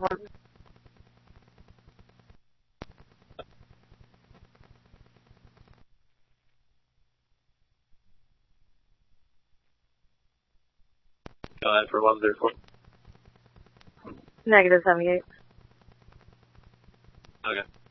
one. Go ahead for 134. Negative 78. Okay.